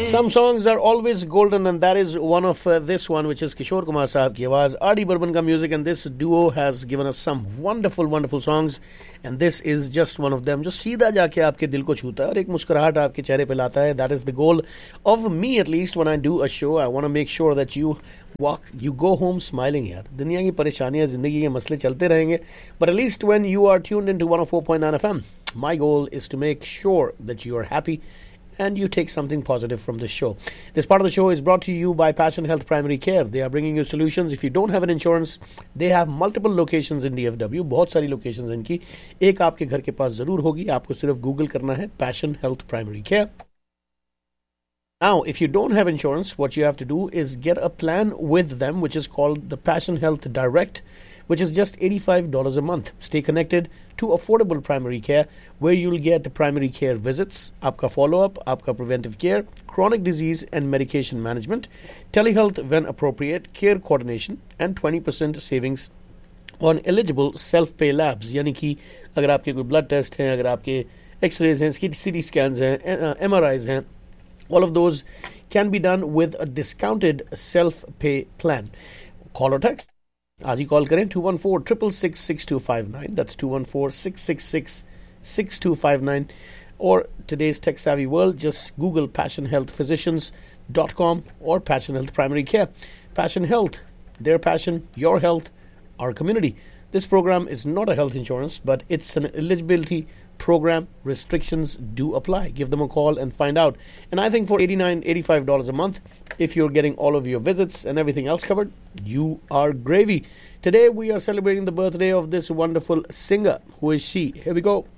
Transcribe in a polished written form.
Some songs are always golden, and that is one of this one, which is Kishore Kumar Sahab ki आवाज, R.D. Burman ka music, and this duo has given us some wonderful songs, and this is just one of them. जो सीधा जाके आपके दिल को छूता है और एक मुस्कुराहट आपके चेहरे पे लाता है. That is the goal of me, at least when I do a show. I want to make sure that you go home smiling. यार दुनिया की परेशानियां, जिंदगी के मसले चलते रहेंगे, but at least when you are tuned into 104.9 FM, my goal is to make sure that you are happy and you take something positive from this show. This part of the show is brought to you by Passion Health Primary Care. They are bringing you solutions. If you don't have an insurance, they have multiple locations in DFW. बहुत सारी locations इनकी. एक आपके घर के पास जरूर होगी. आपको सिर्फ Google करना है Passion Health Primary Care. Now, if you don't have insurance, what you have to do is get a plan with them, which is called the Passion Health Direct, which is just $85 a month. Stay connected to affordable primary care, where you'll get primary care visits, aapka follow-up, aapka preventive care, chronic disease and medication management, telehealth when appropriate, care coordination, and 20% savings on eligible self-pay labs. यानी कि अगर आपके कोई blood test हैं, अगर आपके x-rays हैं, CT scans हैं, MRIs हैं, all of those can be done with a discounted self-pay plan. Call or text. आज ही कॉल करें 214-666-6259. That's 214-666-6259. Or today's tech-savvy world, just Google passionhealthphysicians.com or Passion Health Primary Care. Passion Health, their passion, your health, our community. This program is not a health insurance, but it's an eligibility program. Restrictions do apply. Give them a call and find out. And I think for $85 a month, if you're getting all of your visits and everything else covered, you are gravy. Today we are celebrating the birthday of this wonderful singer. Who is she? Here we go.